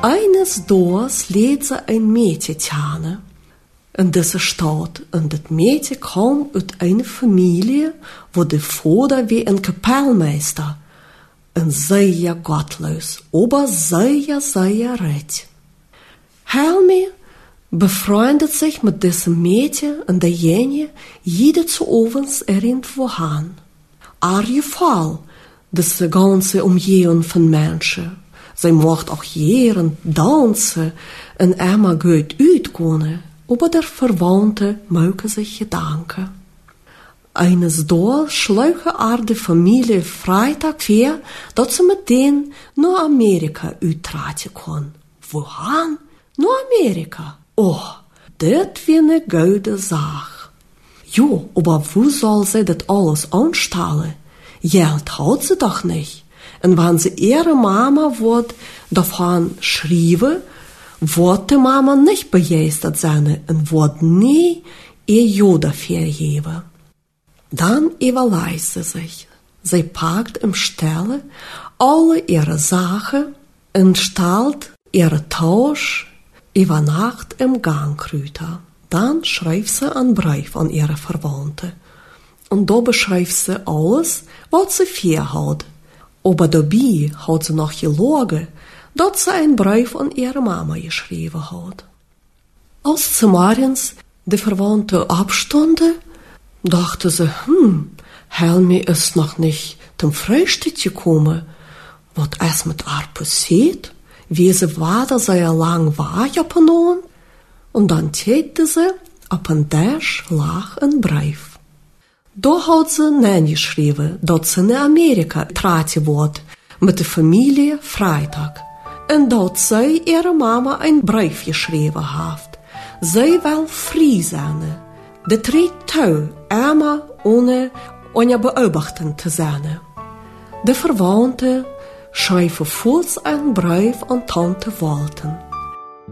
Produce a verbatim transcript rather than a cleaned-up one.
Eines Tages leed ze een mädje kennen. In deze stad. En dat mädje kwam uit een familie, wo de vader wie een kapelmeister. En sehr gottlos, aber sehr, sehr recht. Helmi befreundet sich mit diesem Mädchen und derjenige jede zu ovens irgendwo hin. Er gefällt diese ganze Umgehung von Menschen. Sie macht auch jeden dansen und immer gut uitkomen, aber der Verwandte möge sich Gedanken. Eines Tages schlugen er de Familie Freitag vor, dat ze meteen naar Amerika uittreten kon. Wohin? Naar Amerika. Oh, dat weer een goede zaak. Jo, aber wo soll sie das alles anstellen? Geld hat sie doch nicht. Und wenn sie ihre Mama wird davon schreiben, wird die Mama nicht begeistert sein und wird nie ihr Jo dafür geben. Dann überlässt sie sich. Sie packt im Stelle alle ihre Sachen und stellt ihre Tasche über Nacht im Gangrüter. Dann schreibt sie einen Brief an ihre Verwandte. Und da beschreibt sie alles, was sie vorhat. Aber dabei hat sie noch gelogen, dass sie einen Brief an ihre Mama geschrieben hat. Als sie morgens die Verwandte abstunden, dachte sie, hm, Helmi ist noch nicht zum Frühstück gekommen. Was ist mit ihr passiert? Wie sie weiter sehr lang war, Japanon? Und dann täte sie, auf dem Tisch lag ein Brief. Da hat sie geschrieben, dass sie in Amerika treten wird, mit der Familie Freitag. Und dass sie ihrer Mama einen Brief geschrieben hat. Sie will frei sein. De drie touw, immer ohne eine Beobachtung zu sein. De Verwandte schreiben kurz einen Brief an Tante Walten.